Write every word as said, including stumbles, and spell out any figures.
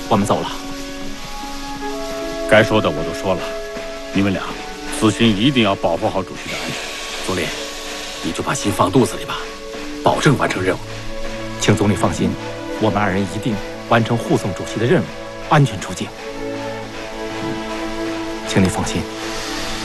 我们走了。 该说的我都说了，你们俩此行一定要保护好主席的安全。 总理，你就把心放肚子里吧，保证完成任务。 请总理放心，我们二人一定完成护送主席的任务，安全出境。请你放心。